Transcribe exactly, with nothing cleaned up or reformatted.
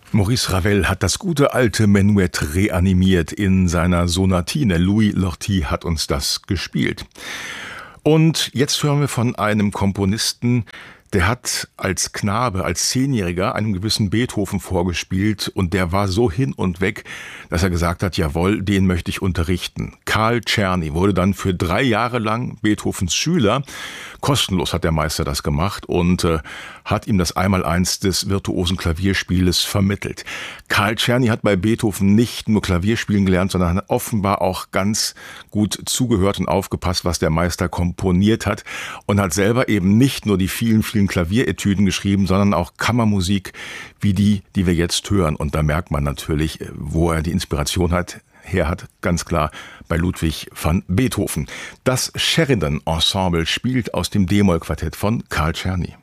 Maurice Ravel hat das gute alte Menuett reanimiert in seiner Sonatine. Louis Lorty hat uns das gespielt. Und jetzt hören wir von einem Komponisten, der hat als Knabe, als Zehnjähriger einem gewissen Beethoven vorgespielt und der war so hin und weg, dass er gesagt hat, jawohl, den möchte ich unterrichten. Carl Czerny wurde dann für drei Jahre lang Beethovens Schüler. Kostenlos hat der Meister das gemacht und äh, hat ihm das Einmaleins des virtuosen Klavierspieles vermittelt. Carl Czerny hat bei Beethoven nicht nur Klavierspielen gelernt, sondern hat offenbar auch ganz gut zugehört und aufgepasst, was der Meister komponiert hat und hat selber eben nicht nur die vielen, vielen Klavieretüden geschrieben, sondern auch Kammermusik wie die, die wir jetzt hören. Und da merkt man natürlich, wo er die Inspiration hat, her hat, ganz klar bei Ludwig van Beethoven. Das Sheridan Ensemble spielt aus dem D-Moll-Quartett von Carl Czerny.